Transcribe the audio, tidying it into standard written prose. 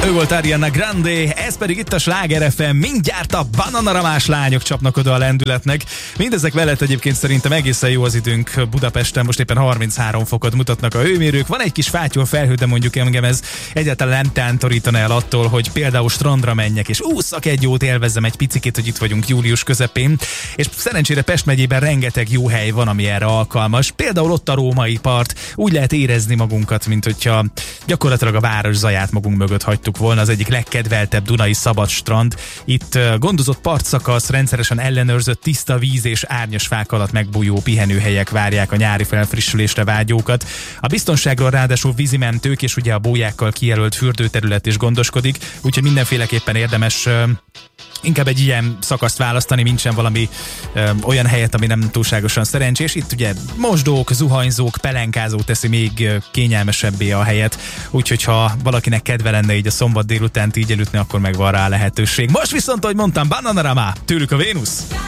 Ő volt Ariana Grande, ez pedig itt a Sláger FM, mindjárt a bananaramás lányok csapnak oda a lendületnek. Mindezek mellett egyébként szerintem egészen jó az időnk Budapesten, most éppen 33 fokot mutatnak a hőmérők. Van egy kis fátyol felhő, de mondjuk engem ez egyáltalán nem tántorítana el attól, hogy például strandra menjek, és ússzak egy jót, élvezzem egy picikét, hogy itt vagyunk július közepén. És szerencsére Pest megyében rengeteg jó hely van, ami erre alkalmas. Például ott a római part, úgy lehet érezni magunkat, mint hogyha gyakorlatilag a város zaját magunk mögött hagytuk volna, az egyik legkedveltebb dunai szabad strand. Itt gondozott partszakasz, rendszeresen ellenőrzött tiszta víz és árnyas fák alatt megbújó pihenőhelyek várják a nyári felfrissülésre vágyókat. A biztonságról ráadásul vízimentők és ugye a bójákkal kijelölt fürdőterület is gondoskodik, úgyhogy mindenféleképpen érdemes inkább egy ilyen szakaszt választani, nincsen valami olyan helyet, ami nem túlságosan szerencsés. Itt ugye mosdók, zuhanyzók, pelenkázó teszi még kényelmesebbé a helyet, úgyhogy ha valakinek kedve lenne így a szombat délutánt így elütni, akkor meg van rá lehetőség. Most viszont, ahogy mondtam, Bananarama, tőlük a Vénusz.